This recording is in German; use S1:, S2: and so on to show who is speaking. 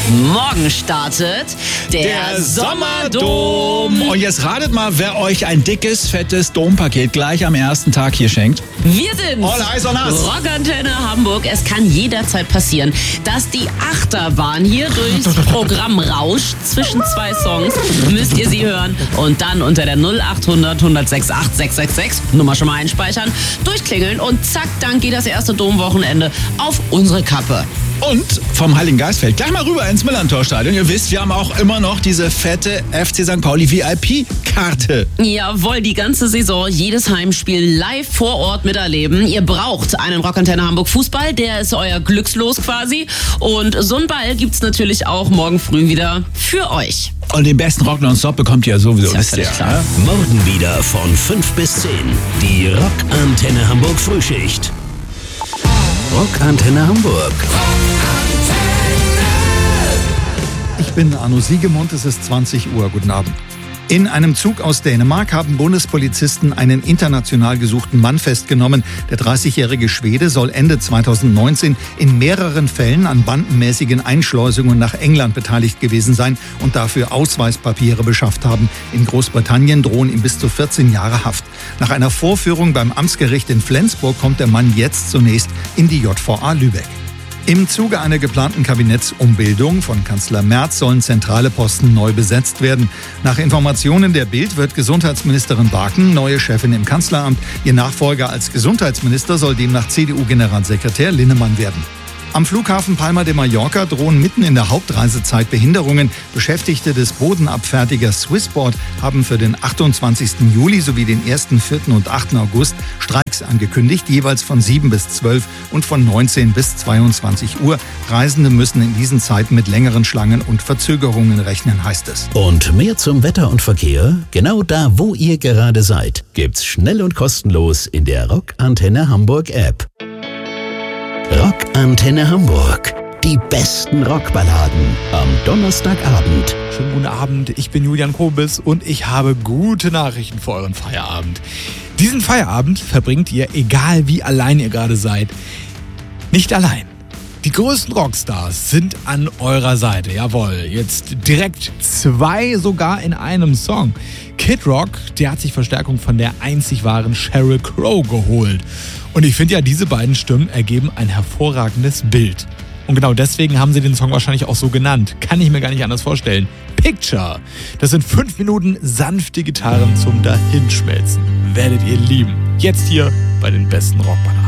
S1: Morgen startet der Sommerdom.
S2: Und jetzt ratet mal, wer euch ein dickes, fettes Dompaket gleich am ersten Tag hier schenkt.
S1: Wir sind
S2: All eyes on us.
S1: Rockantenne Hamburg. Es kann jederzeit passieren, dass die Achterbahn hier durchs Programm rauscht. Zwischen zwei Songs müsst ihr sie hören und dann unter der 0800 106 8666 Nummer schon mal einspeichern, durchklingeln und zack, dann geht das erste Domwochenende auf unsere Kappe.
S2: Und vom Heiligen Geistfeld gleich mal rüber ins Millerntorstadion. Ihr wisst, wir haben auch immer noch diese fette FC St. Pauli VIP-Karte.
S1: Jawohl, die ganze Saison, jedes Heimspiel live vor Ort miterleben. Ihr braucht einen Rockantenne Hamburg Fußball, der ist euer Glückslos quasi. Und so einen Ball gibt's natürlich auch morgen früh wieder für euch.
S2: Und den besten Rock nonstop bekommt ihr sowieso.
S1: Ist ja klar.
S2: Ja?
S3: Morgen wieder von 5 bis 10. Die Rockantenne Hamburg Frühschicht. Rockantenne Hamburg.
S4: Ich bin Arno Siegemund, es ist 20 Uhr. Guten Abend. In einem Zug aus Dänemark haben Bundespolizisten einen international gesuchten Mann festgenommen. Der 30-jährige Schwede soll Ende 2019 in mehreren Fällen an bandenmäßigen Einschleusungen nach England beteiligt gewesen sein und dafür Ausweispapiere beschafft haben. In Großbritannien drohen ihm bis zu 14 Jahre Haft. Nach einer Vorführung beim Amtsgericht in Flensburg kommt der Mann jetzt zunächst in die JVA Lübeck. Im Zuge einer geplanten Kabinettsumbildung von Kanzler Merz sollen zentrale Posten neu besetzt werden. Nach Informationen der Bild wird Gesundheitsministerin Barken neue Chefin im Kanzleramt. Ihr Nachfolger als Gesundheitsminister soll demnach CDU-Generalsekretär Linnemann werden. Am Flughafen Palma de Mallorca drohen mitten in der Hauptreisezeit Behinderungen. Beschäftigte des Bodenabfertigers Swissboard haben für den 28. Juli sowie den 1., 4. und 8. August Streiks angekündigt, jeweils von 7 bis 12 und von 19 bis 22 Uhr. Reisende müssen in diesen Zeiten mit längeren Schlangen und Verzögerungen rechnen, heißt es.
S3: Und mehr zum Wetter und Verkehr? Genau da, wo ihr gerade seid, gibt's schnell und kostenlos in der Rockantenne Hamburg App. Rockantenne Hamburg. Die besten Rockballaden am Donnerstagabend.
S5: Schönen guten Abend, ich bin Julian Kobis und ich habe gute Nachrichten für euren Feierabend. Diesen Feierabend verbringt ihr, egal wie allein ihr gerade seid, nicht allein. Die größten Rockstars sind an eurer Seite, jawohl. Jetzt direkt 2 sogar in einem Song. Kid Rock, der hat sich Verstärkung von der einzig wahren Sheryl Crow geholt. Und ich finde ja, diese beiden Stimmen ergeben ein hervorragendes Bild. Und genau deswegen haben sie den Song wahrscheinlich auch so genannt. Kann ich mir gar nicht anders vorstellen. Picture. Das sind 5 Minuten sanfte Gitarren zum Dahinschmelzen. Werdet ihr lieben. Jetzt hier bei den besten Rockballaden.